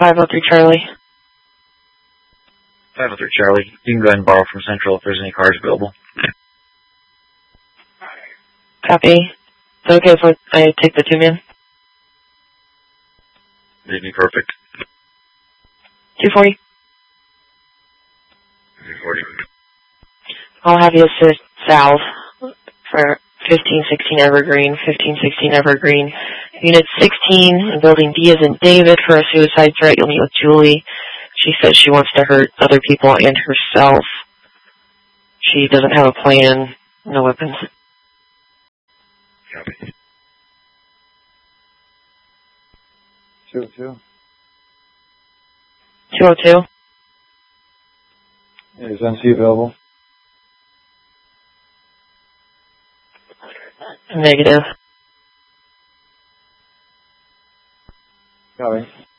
503 Charlie. 503 Charlie. You can go ahead and borrow from Central if there's any cars available. Copy. Is it okay if I take the 2-man? That'd be perfect. 240. 240. I'll have you assist south for 1516 Evergreen, 1516 Evergreen. Unit 16, building D as in David, for a suicide threat. You'll meet with Julie. She says she wants to hurt other people and herself. She doesn't have a plan, no weapons. Copy. 202. 202. Is NC available? Negative. Copy.